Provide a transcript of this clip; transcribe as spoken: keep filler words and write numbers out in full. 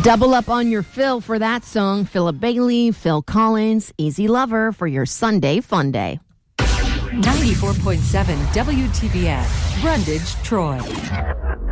Double up on your Phil for that song. Philip Bailey, Phil Collins, Easy Lover for your Sunday fun day. ninety-four point seven W T B S, Brundage, Troy.